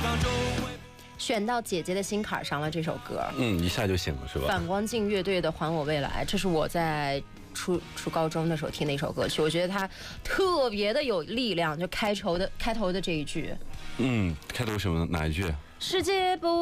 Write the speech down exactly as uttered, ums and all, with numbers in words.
选到姐姐的心坎上了这首歌， 嗯，一下就醒了是吧？ 反光镜乐队的《还我未来》，这是我在初初高中的时候听的一首歌曲，我觉得它特别的有力量，就开头的开头的这一句， 嗯，开头什么哪一句？ 世界不